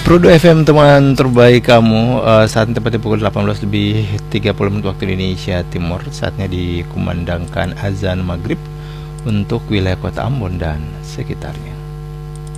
Prudo FM, teman terbaik kamu. Saat ini tepatnya pukul 18:30 waktu Indonesia Timur. Saatnya dikumandangkan azan maghrib untuk wilayah kota Ambon dan sekitarnya.